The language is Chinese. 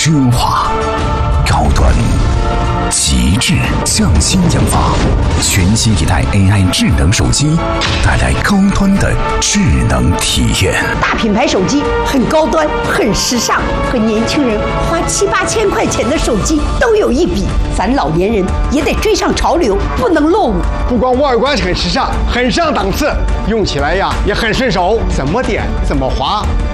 奢华、高端、极致，匠心研发，全新一代 AI 智能手机，带来高端的智能体验。 大品牌手机很高端、很时尚，和年轻人花7、8千块钱的手机都有一比。咱老年人也得追上潮流，不能落伍。 不光外观很时尚，很上档次，用起来呀也很顺手，怎么点怎么滑，